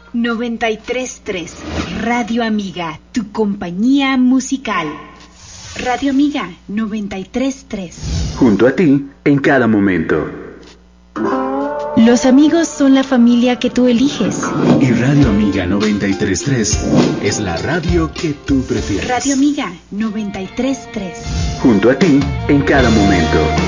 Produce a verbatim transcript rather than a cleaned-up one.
noventa y tres punto tres Radio Amiga, tu compañía musical. Radio Amiga noventa y tres punto tres. Junto a ti en cada momento. Los amigos son la familia que tú eliges. Y Radio Amiga noventa y tres punto tres es la radio que tú prefieres. Radio Amiga noventa y tres punto tres. Junto a ti en cada momento.